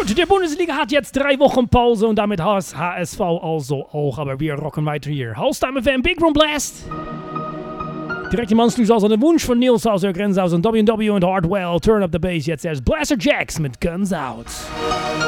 Gut, die Bundesliga hat jetzt 3 Wochen Pause und damit HSV also auch, aber wir rocken weiter hier. Hausdame FM, Big Room Blast. Direkt im Anschluss aus einem Wunsch von Nils aus der Grenze aus und W&W und Hardwell. Turn up the Bass, jetzt erst Blaster Jacks mit Guns Out.